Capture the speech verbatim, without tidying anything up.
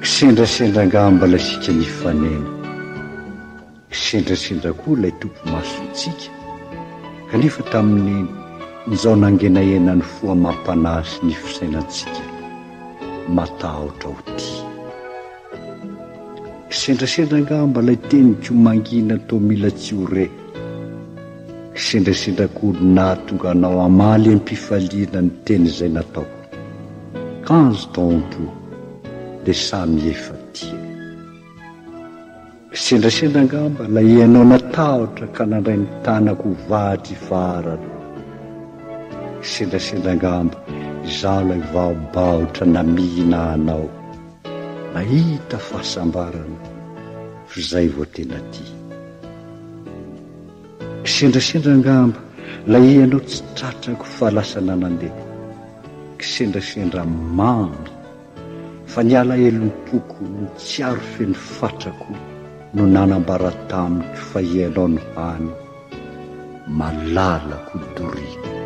kisendrasendra ngamba ilay sika nifanena, kisendrasendra koa ilay tompo masontsika, kanefa tamin'ny nizao nangenahena ny foa mampanasy ny fisainantsika matahotra ho ty. Kisendrasendra ngamba ilay teny komangina tao mila tsy ho re, kisendrasendra koa nahatonga anao amaly am-pifaliana ny teny izay natao. Quinze tompo de samy efa tia. Kisendrasendra ngamba ilay ianao natahotra ka nandray ny tanako ho vahatra ifarana. Kisendrasendra ngamba izaho ilay vaobaotra namihina anao, nahita fahasambarana fa izay vao tena tia. Kisendrasendra ngamba ilay ianao tsy tratrako fa lasa nanandeha. Kisendrasendra mamy fa niala elony poko no tsy aro feny fatrako no nanambara tamiko fa ianao ny hany malalako doriko.